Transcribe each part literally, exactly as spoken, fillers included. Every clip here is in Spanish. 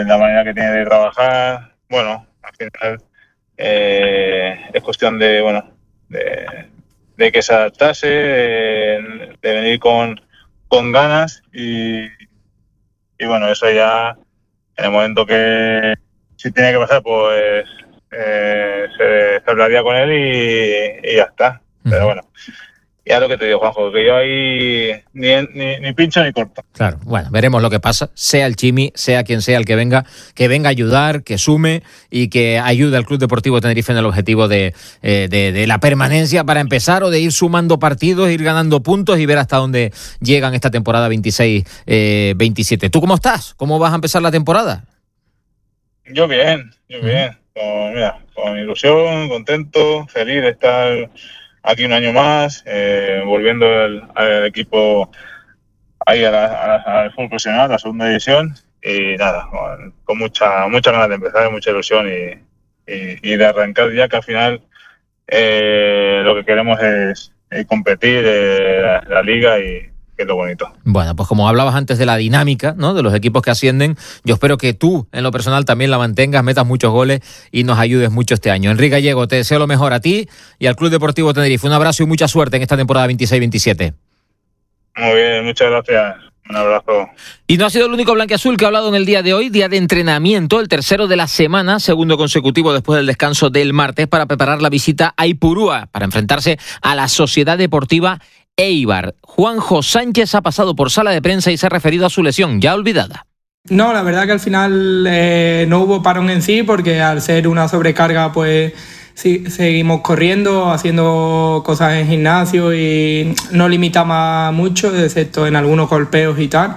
la manera que tiene de trabajar. Bueno, al final eh, es cuestión de, bueno, de, de que se adaptase, de, de venir con, con ganas y, y bueno, eso ya en el momento que si tiene que pasar, pues eh, se, se hablaría con él y, y ya está. Uh-huh. Pero bueno, ya lo que te digo, Juanjo, que yo ahí ni, ni, ni pincho ni corto. Claro, bueno, veremos lo que pasa, sea el Chimi, sea quien sea el que venga, que venga a ayudar, que sume y que ayude al Club Deportivo Tenerife en el objetivo de, eh, de, de la permanencia para empezar, o de ir sumando partidos, ir ganando puntos y ver hasta dónde llegan esta temporada veintiséis veintisiete. ¿Tú cómo estás? ¿Cómo vas a empezar la temporada? Yo bien, yo uh-huh. bien, con, mira, con ilusión, contento, feliz de estar aquí un año más, eh, volviendo al, al equipo ahí a la, a la, al fútbol profesional, a la segunda división, y nada, con, con mucha mucha ganas de empezar, mucha ilusión y, y, y de arrancar ya, que al final eh, lo que queremos es, es competir eh, la, la liga y que es lo bonito. Bueno, pues como hablabas antes de la dinámica, ¿no?, de los equipos que ascienden, yo espero que tú, en lo personal, también la mantengas, metas muchos goles y nos ayudes mucho este año. Enrique Gallego, te deseo lo mejor a ti y al Club Deportivo Tenerife. Un abrazo y mucha suerte en esta temporada veintiséis veintisiete. Muy bien, muchas gracias. Un abrazo. Y no ha sido el único blanquiazul que ha hablado en el día de hoy, día de entrenamiento, el tercero de la semana, segundo consecutivo después del descanso del martes, para preparar la visita a Ipurúa, para enfrentarse a la Sociedad Deportiva Eibar. Juanjo Sánchez ha pasado por sala de prensa y se ha referido a su lesión, ya olvidada. No, la verdad que al final eh, no hubo parón en sí, porque al ser una sobrecarga, pues sí, seguimos corriendo, haciendo cosas en gimnasio y no limitamos mucho, excepto en algunos golpeos y tal.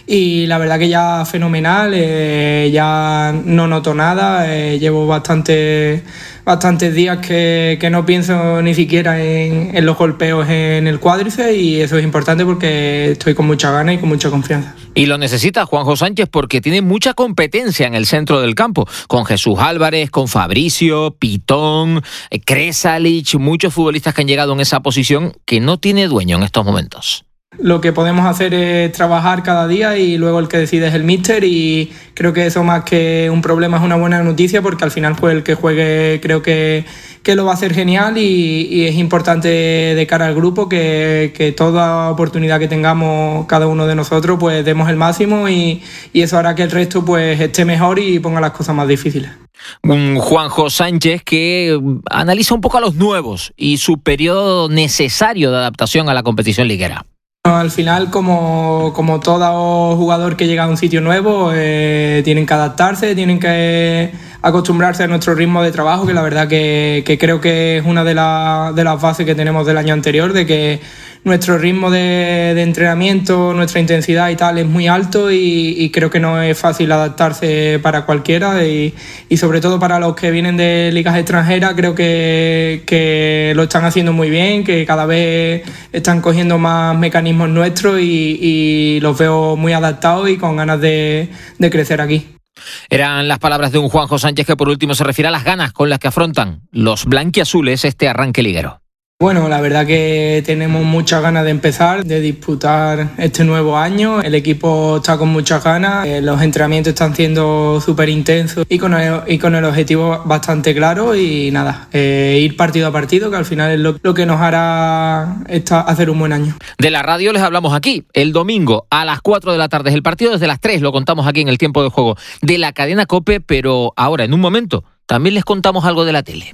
Y la verdad que ya fenomenal, eh, ya no noto nada, eh, llevo bastante, bastantes días que, que no pienso ni siquiera en, en los golpeos en el cuádriceps, y eso es importante porque estoy con mucha ganas y con mucha confianza. Y lo necesita Juanjo Sánchez porque tiene mucha competencia en el centro del campo, con Jesús Álvarez, con Fabricio, Pitón, Kresalich, muchos futbolistas que han llegado en esa posición que no tiene dueño en estos momentos. Lo que podemos hacer es trabajar cada día y luego el que decide es el míster, y creo que eso, más que un problema, es una buena noticia, porque al final pues el que juegue creo que, que lo va a hacer genial, y, y es importante de cara al grupo que, que toda oportunidad que tengamos cada uno de nosotros pues demos el máximo, y, y eso hará que el resto pues esté mejor y ponga las cosas más difíciles. Un Juanjo Sánchez que analiza un poco a los nuevos y su periodo necesario de adaptación a la competición liguera. Al final, como, como todo jugador que llega a un sitio nuevo, eh, tienen que adaptarse, tienen que acostumbrarse a nuestro ritmo de trabajo, que la verdad que, que creo que es una de, la, de las bases que tenemos del año anterior, de que nuestro ritmo de, de entrenamiento, nuestra intensidad y tal es muy alto, y, y creo que no es fácil adaptarse para cualquiera, y, y sobre todo para los que vienen de ligas extranjeras. Creo que, que lo están haciendo muy bien, que cada vez están cogiendo más mecanismos nuestros, y, y los veo muy adaptados y con ganas de, de crecer aquí. Eran las palabras de un Juanjo Sánchez que por último se refiere a las ganas con las que afrontan los blanquiazules este arranque liguero. Bueno, la verdad que tenemos muchas ganas de empezar, de disputar este nuevo año. El equipo está con muchas ganas, eh, los entrenamientos están siendo súper intensos y con el, y con el objetivo bastante claro, y nada, eh, ir partido a partido, que al final es lo, lo que nos hará esta, hacer un buen año. De la radio les hablamos aquí, el domingo a las cuatro de la tarde, es el partido desde las tres, lo contamos aquí en el tiempo de juego de la cadena COPE, pero ahora en un momento también les contamos algo de la tele.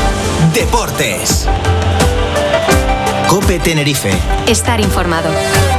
Deportes. COPE Tenerife. Estar informado.